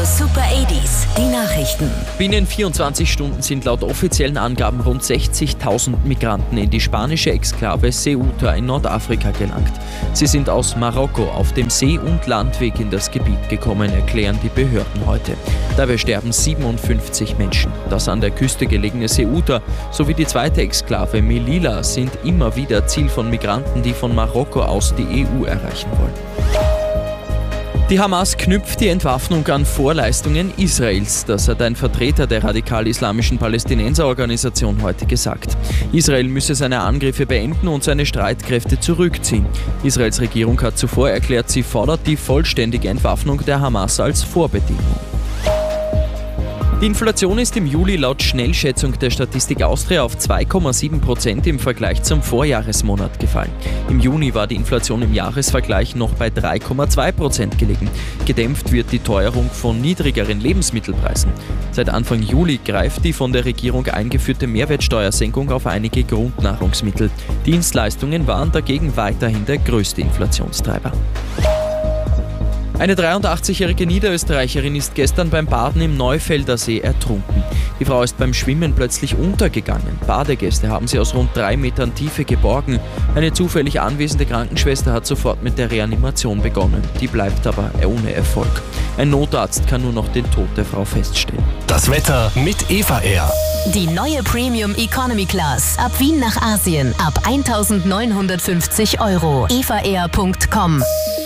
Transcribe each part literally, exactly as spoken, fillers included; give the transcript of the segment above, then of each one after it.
Super achtziger, die Nachrichten. Binnen vierundzwanzig Stunden sind laut offiziellen Angaben rund sechzigtausend Migranten in die spanische Exklave Ceuta in Nordafrika gelangt. Sie sind aus Marokko auf dem See- und Landweg in das Gebiet gekommen, erklären die Behörden heute. Dabei sterben siebenundfünfzig Menschen. Das an der Küste gelegene Ceuta sowie die zweite Exklave Melilla sind immer wieder Ziel von Migranten, die von Marokko aus die E U erreichen wollen. Die Hamas knüpft die Entwaffnung an Vorleistungen Israels. Das hat ein Vertreter der radikal-islamischen Palästinenserorganisation heute gesagt. Israel müsse seine Angriffe beenden und seine Streitkräfte zurückziehen. Israels Regierung hat zuvor erklärt, sie fordert die vollständige Entwaffnung der Hamas als Vorbedingung. Die Inflation ist im Juli laut Schnellschätzung der Statistik Austria auf zwei Komma sieben Prozent im Vergleich zum Vorjahresmonat gefallen. Im Juni war die Inflation im Jahresvergleich noch bei drei Komma zwei Prozent gelegen. Gedämpft wird die Teuerung von niedrigeren Lebensmittelpreisen. Seit Anfang Juli greift die von der Regierung eingeführte Mehrwertsteuersenkung auf einige Grundnahrungsmittel. Dienstleistungen waren dagegen weiterhin der größte Inflationstreiber. Eine dreiundachtzigjährige Niederösterreicherin ist gestern beim Baden im Neufelder See ertrunken. Die Frau ist beim Schwimmen plötzlich untergegangen. Badegäste haben sie aus rund drei Metern Tiefe geborgen. Eine zufällig anwesende Krankenschwester hat sofort mit der Reanimation begonnen. Die bleibt aber ohne Erfolg. Ein Notarzt kann nur noch den Tod der Frau feststellen. Das Wetter mit Eva Air. Die neue Premium Economy Class. Ab Wien nach Asien. Ab eintausendneunhundertfünfzig Euro. eva air punkt com.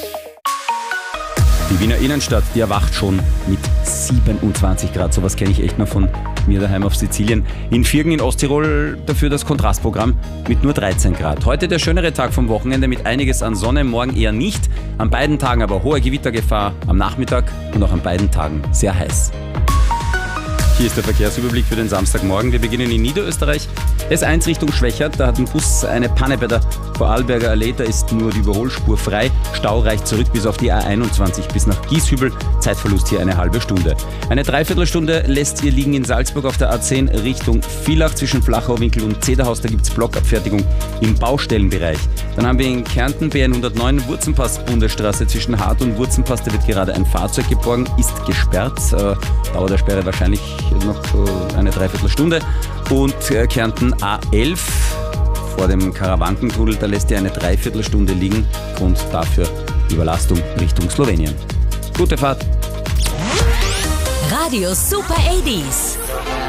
Die Wiener Innenstadt, die erwacht schon mit siebenundzwanzig Grad. Sowas kenne ich echt noch von mir daheim auf Sizilien. In Viergen in Osttirol dafür das Kontrastprogramm mit nur dreizehn Grad. Heute der schönere Tag vom Wochenende mit einiges an Sonne, morgen eher nicht. An beiden Tagen aber hohe Gewittergefahr am Nachmittag und auch an beiden Tagen sehr heiß. Hier ist der Verkehrsüberblick für den Samstagmorgen. Wir beginnen in Niederösterreich. S eins Richtung Schwächert, da hat ein Bus eine Panne bei der Vorarlberger Allee, da ist nur die Überholspur frei. Stau reicht zurück bis auf die A einundzwanzig bis nach Gieshübel. Zeitverlust hier eine halbe Stunde. Eine Dreiviertelstunde lässt ihr liegen in Salzburg auf der A zehn Richtung Villach zwischen Flachauwinkel und Zederhaus. Da gibt es Blockabfertigung im Baustellenbereich. Dann haben wir in Kärnten B hundertneun Wurzenpass-Bundesstraße zwischen Hart und Wurzenpass. Da wird gerade ein Fahrzeug geborgen, ist gesperrt. Äh, Dauer der Sperre wahrscheinlich noch äh, eine Dreiviertelstunde. Und äh, Kärnten A elf vor dem Karawankentunnel, da lässt ihr eine Dreiviertelstunde liegen. Grund dafür Überlastung Richtung Slowenien. Gute Fahrt! Radio Super achtziger.